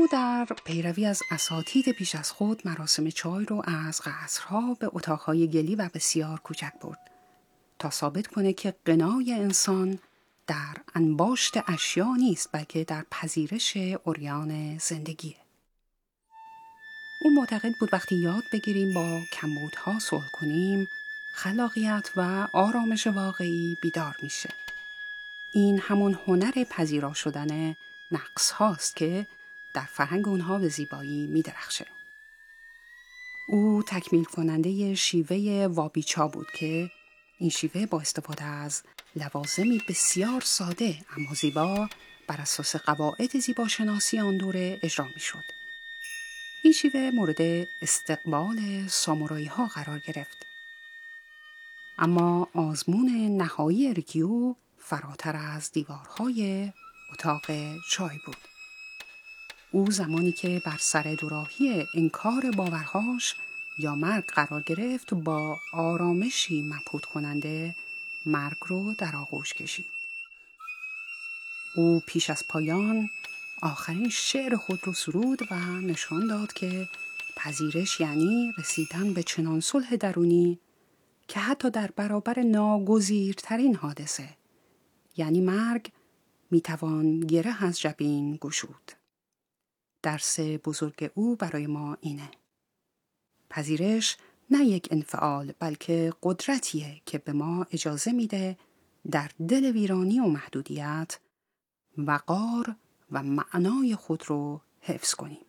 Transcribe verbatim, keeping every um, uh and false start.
در پیروی از اساتید پیش از خود مراسم چای رو از قصرها به اتاقهای گلی و بسیار کوچک برد تا ثابت کنه که غنای انسان در انباشت اشیا نیست بلکه در پذیرش عریان زندگیه. او معتقد بود وقتی یاد بگیریم با کمبودها صلح کنیم خلاقیت و آرامش واقعی بیدار میشه. این همون هنر پذیرا شدن نقص هاست که در فرهنگ اونها به زیبایی میدرخشه. او تکمیل کننده شیوه وابیچا بود که این شیوه با استفاده از لوازمی بسیار ساده اما زیبا بر اساس قواعد زیباشناسی آن دوره اجرا می شد. این شیوه مورد استقبال سامورایی ها قرار گرفت. اما آزمون نهایی ریکیو فراتر از دیوارهای اتاق چای بود. او زمانی که بر سر دوراهی انکار باورهاش یا مرگ قرار گرفت با آرامشی مبهوت کننده مرگ رو در آغوش کشید. او پیش از پایان آخرین شعر خود رو سرود و نشان داد که پذیرش یعنی رسیدن به چنان صلح درونی که حتی در برابر ناگزیرترین حادثه یعنی مرگ میتوان گره از جبین گشود. درس بزرگ او برای ما اینه: پذیرش نه یک انفعال بلکه قدرتیه که به ما اجازه میده در دل ویرانی و محدودیت وقار و معنای خود رو حفظ کنیم.